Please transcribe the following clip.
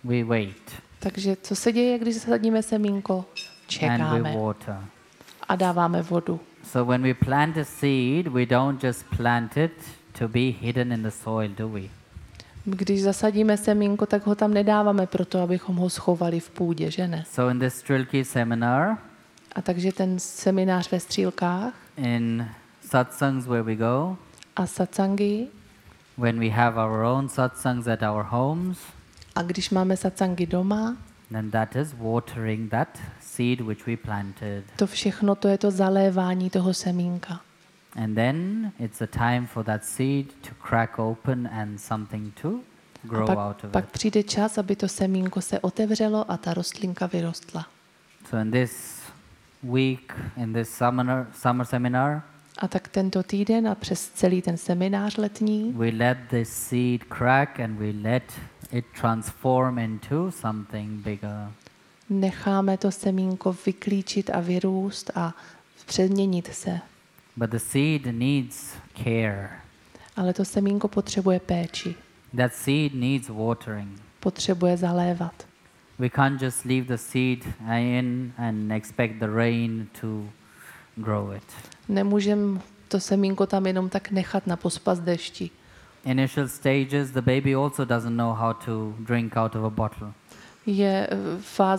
We wait. Takže co se děje, když zasadíme semínko? And Čekáme we water. a dáváme vodu. So when we plant a seed, we don't just plant it to be hidden in the soil, do we? Když zasadíme semínko, tak ho tam nedáváme proto, abychom ho schovali v půdě, že ne? So in this Trilki seminar, A takže ten seminář ve Střílkách in satsangs where we go, a satsangy, when we have our own satsangs at our homes, a když máme satsangy doma, then that is watering that seed which we planted. to všechno, to je to zalévání toho semínka. And then it's a time for that seed to crack open and something to grow A out of pak it. přijde čas, aby to semínko se otevřelo a ta rostlinka vyrostla. So in this week, in this summer seminar, A tak tento týden a přes celý ten seminář letní we let this seed crack and we let it transform into something bigger. necháme to semínko vyklíčit a vyrůst a přeměnit se. But the seed needs care. Ale to semínko potřebuje péči, That seed needs watering. potřebuje zalévat. We can't just leave the seed in and expect the rain to grow it. Nemůžeme to semínko tam jenom tak nechat na pospas dešti. Initial stages, the baby also doesn't know how to drink out of a bottle. Je fáze